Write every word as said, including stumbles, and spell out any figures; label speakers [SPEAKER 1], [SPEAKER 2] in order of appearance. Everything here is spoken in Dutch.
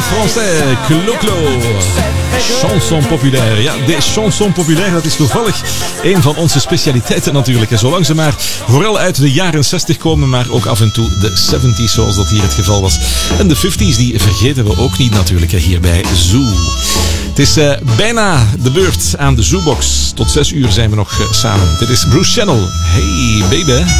[SPEAKER 1] français, Clo-Clo. Chanson populaire. Ja, de chanson populaire, dat is toevallig een van onze specialiteiten natuurlijk. En zolang ze maar vooral uit de jaren zestig komen, maar ook af en toe de zeventig, zoals dat hier het geval was. En de vijftig, die vergeten we ook niet natuurlijk hier bij Zoo. Het is uh, bijna de beurt aan de Zoobox. Tot zes uur zijn we nog uh, samen. Dit is Bruce Channel. Hey baby.